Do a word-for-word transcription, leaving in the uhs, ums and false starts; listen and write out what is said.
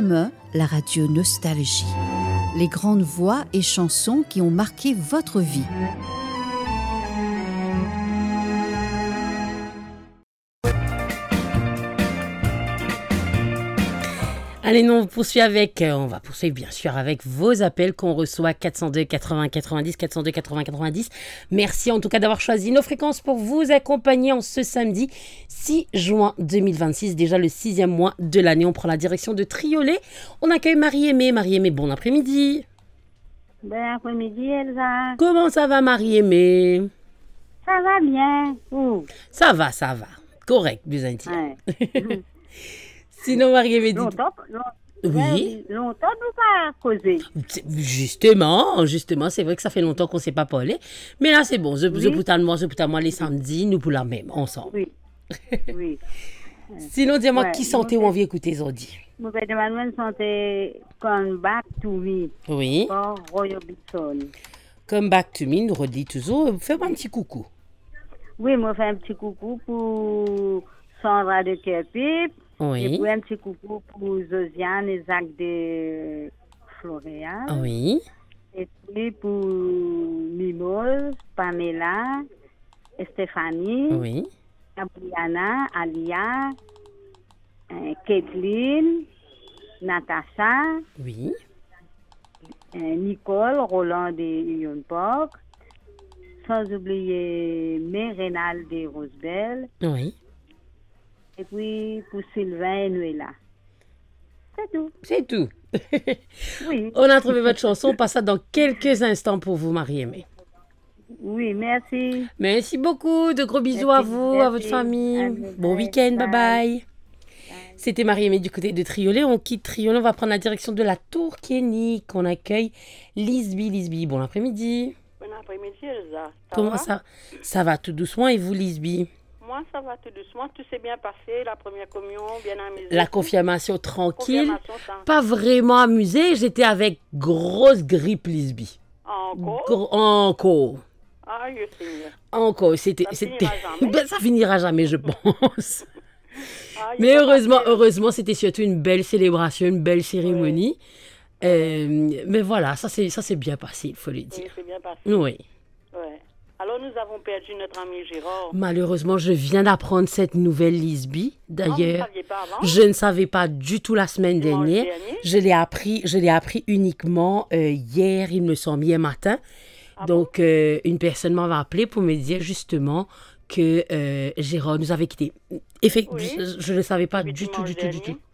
M E, la radio Nostalgie. Les grandes voix et chansons qui ont marqué votre vie. Allez, nous on poursuit avec, euh, on va poursuivre bien sûr avec vos appels qu'on reçoit quatre cent deux quatre-vingts quatre-vingt-dix, quatre cent deux quatre-vingts quatre-vingt-dix. Merci en tout cas d'avoir choisi nos fréquences pour vous accompagner en ce samedi six juin deux mille vingt-six, déjà le sixième mois de l'année. On prend la direction de Triolet. On accueille Marie-Aimée. Marie-Aimée, bon après-midi. Bon après-midi, Elsa. Comment ça va, Marie-Aimée? Ça va bien. Ouh. Ça va, ça va. Correct, plus intime. Ouais. Sinon, Marie-Aimée dit... Longtemps, longtemps, Oui. longtemps nous pas causé. Justement, justement, c'est vrai que ça fait longtemps qu'on ne s'est pas parlé. Mais là, c'est bon. Je, Oui. je peux à moi, je peux à moi les samedis, nous pour la même, ensemble. Oui. Oui. Sinon, dis-moi, Ouais, qui santé moi, ou envie écouter aujourd'hui? Mon père de Manuel chantait Come Back to Me Oui. par Roy Orbison. Come back to me, nous redit toujours. Fais-moi un petit coucou. Oui, moi fais un petit coucou pour Sandra de Kerpip. Oui. Et puis un petit coucou pour Josiane et Zach de Floréal. Oui. Et puis pour Mimose, Pamela, et Stéphanie, Oui. Gabriana, Alia, euh, Kathleen, Natacha, Oui. euh, Nicole, Roland de Union Park, sans oublier Mérénal de Rosebelle, Oui. et puis pour Sylvain et Noëlla. C'est tout. C'est tout. Oui. On a trouvé votre chanson. On passe ça dans quelques instants pour vous, Marie-Aimée. Oui, merci. Merci beaucoup. De gros bisous Merci, à vous, merci. à votre famille. À vous, Bon bye, week-end. Bye bye. bye. C'était Marie-Aimée du côté de Triolet. On quitte Triolet. On va prendre la direction de la Tour Kénique. On accueille Lisby. Lisby, bon après-midi. Bon après-midi, Elsa. Ça Comment va? ça Ça va tout doucement. Et vous, Lisby? Moi, ça va tout doucement. Tout s'est bien passé. La première communion, bien amusée. La confirmation tranquille. Confirmation, ça. Pas vraiment amusée. J'étais avec grosse grippe, Lisby. Encore? Gros- Encore. Aïe, Seigneur. Encore. C'était, Ça c'était... finira jamais. Ben, ça finira jamais, je pense. Aïe, Mais il faut heureusement, partir. heureusement, c'était surtout une belle célébration, une belle cérémonie. Euh, mais voilà, ça s'est, ça s'est bien passé, il faut le Oui, dire. c'est bien passé. Oui. Ouais. Alors, nous avons perdu notre ami Gérard. Malheureusement, je viens d'apprendre cette nouvelle Lisby. Ah, vous ne D'ailleurs, saviez pas avant? je ne savais pas du tout la semaine Dimanche dernière. dernier? Je l'ai appris, je l'ai appris uniquement euh, hier, il me semble, hier matin. Ah Donc, euh, une personne m'avait appelé pour me dire justement que euh, Gérard nous avait quittés. Effectivement, Oui. je ne le savais pas Depuis du tout, dimanche du tout, du dernier. tout.